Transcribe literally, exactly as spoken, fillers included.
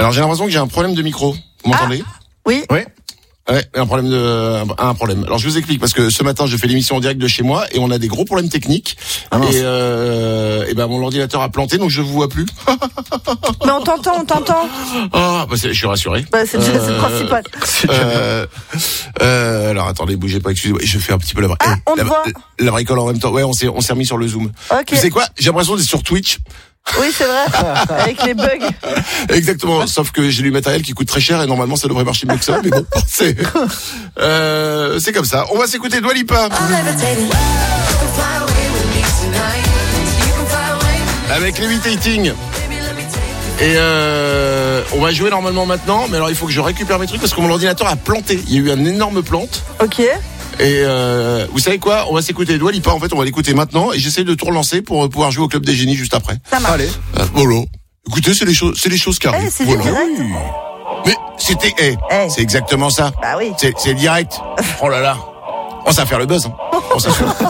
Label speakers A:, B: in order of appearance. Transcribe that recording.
A: Alors j'ai l'impression que j'ai un problème de micro. Vous m'entendez?
B: Ah, oui.
A: Oui. Ouais, un problème de, un problème. Alors je vous explique parce que ce matin je fais l'émission en direct de chez moi et on a des gros problèmes techniques
B: ah,
A: et, euh, et ben mon ordinateur a planté donc je vous vois plus.
B: Mais on t'entend, on t'entend.
A: Ah, bah c'est, je suis rassuré.
B: Bah c'est, euh, c'est le principal.
A: Euh, euh, alors attendez, bougez pas, excusez-moi, je fais un petit peu la,
B: ah, on
A: la,
B: voit.
A: la, la bricole en même temps. Ouais, on s'est, on s'est remis sur le Zoom.
B: Okay.
A: Vous savez quoi? J'ai l'impression d'être sur Twitch.
B: Oui, c'est vrai, avec les bugs.
A: Exactement, sauf que j'ai du matériel qui coûte très cher et normalement ça devrait marcher mieux que ça, mais bon, c'est euh, c'est comme ça. On va s'écouter Dua Lipa. Avec Levitating. Et euh, on va jouer normalement maintenant, mais alors il faut que je récupère mes trucs parce que mon ordinateur a planté. Il y a eu une énorme plante.
B: Ok.
A: Et euh, vous savez quoi? On va s'écouter Dua Lipa. En fait, on va l'écouter maintenant et j'essaie de tout relancer pour pouvoir jouer au Club des Génies juste après.
B: Ça marche.
A: Allez. Euh, voilà. Écoutez, c'est les choses, c'est les choses qui arrivent.
B: Eh, c'est
A: voilà.
B: direct.
A: Mais c'était, eh,
B: Eh.
A: c'est exactement ça.
B: Bah oui.
A: C'est, c'est direct. Oh là là. On sait faire le buzz. Hein. On sait faire.